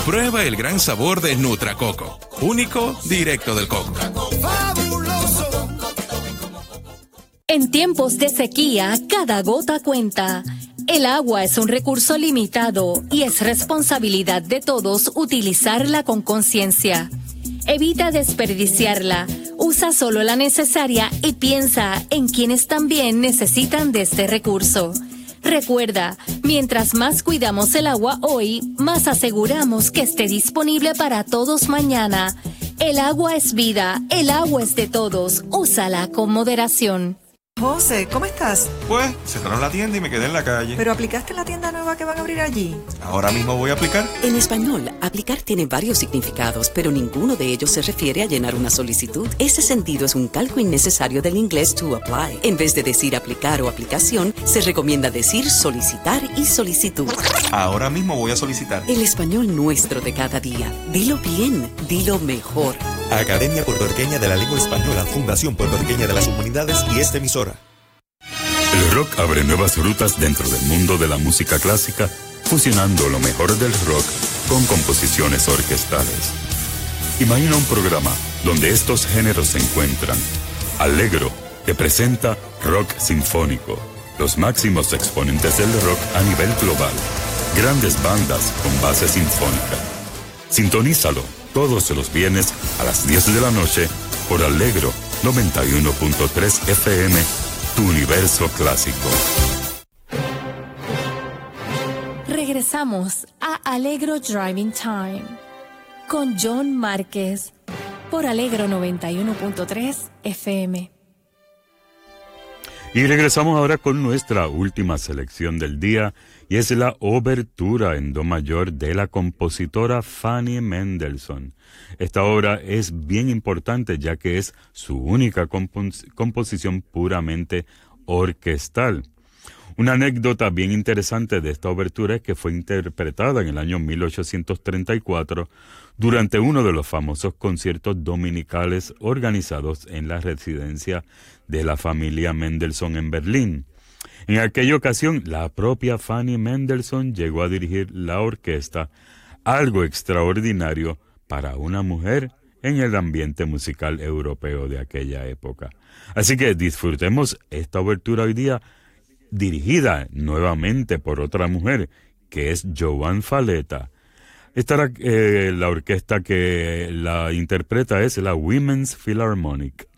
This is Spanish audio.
Prueba el gran sabor de Nutracoco, único, directo del coco. En tiempos de sequía, cada gota cuenta. El agua es un recurso limitado y es responsabilidad de todos utilizarla con conciencia. Evita desperdiciarla, usa solo la necesaria y piensa en quienes también necesitan de este recurso. Recuerda, mientras más cuidamos el agua hoy, más aseguramos que esté disponible para todos mañana. El agua es vida, el agua es de todos, úsala con moderación. José, ¿cómo estás? Pues, cerraron la tienda y me quedé en la calle. ¿Pero aplicaste en la tienda nueva que van a abrir allí? Ahora mismo voy a aplicar. En español, aplicar tiene varios significados, pero ninguno de ellos se refiere a llenar una solicitud. Ese sentido es un calco innecesario del inglés to apply. En vez de decir aplicar o aplicación, se recomienda decir solicitar y solicitud. Ahora mismo voy a solicitar. El español nuestro de cada día. Dilo bien, dilo mejor. Academia Puertorriqueña de la Lengua Española, Fundación Puertorriqueña de las Humanidades y esta emisora. El rock abre nuevas rutas dentro del mundo de la música clásica, fusionando lo mejor del rock con composiciones orquestales. Imagina un programa donde estos géneros se encuentran. Allegro te presenta rock sinfónico, los máximos exponentes del rock a nivel global, grandes bandas con base sinfónica. Sintonízalo todos los viernes a las 10 de la noche por Allegro 91.3 FM, tu universo clásico. Regresamos a Alegro Driving Time con John Márquez por Alegro 91.3 FM. Y regresamos ahora con nuestra última selección del día, y es la obertura en do mayor de la compositora Fanny Mendelssohn. Esta obra es bien importante ya que es su única composición puramente orquestal. Una anécdota bien interesante de esta obertura es que fue interpretada en el año 1834 durante uno de los famosos conciertos dominicales organizados en la residencia de la familia Mendelssohn en Berlín. En aquella ocasión, la propia Fanny Mendelssohn llegó a dirigir la orquesta, algo extraordinario para una mujer en el ambiente musical europeo de aquella época. Así que disfrutemos esta obertura hoy día, dirigida nuevamente por otra mujer, que es Joan Faletta. La orquesta que la interpreta es la Women's Philharmonic.